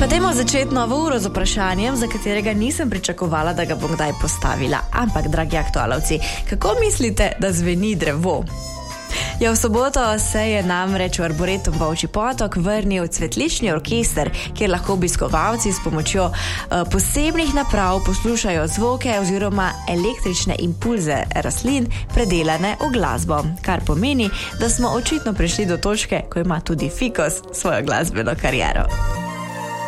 Pa dajmo začeti novo uro z vprašanjem, za katerega nisem pričakovala, da ga bom kdaj postavila. Ampak, dragi aktualovci, kako mislite, da zveni drevo? Ja, v soboto se je namreč v Arboretum Volčji Potok vrnil cvetlični orkester, kjer lahko obiskovalci s pomočjo posebnih naprav poslušajo zvoke oziroma električne impulze rastlin predelane v glasbo. Kar pomeni, da smo očitno prišli do točke, ko ima tudi Fikos svojo glasbeno kariero.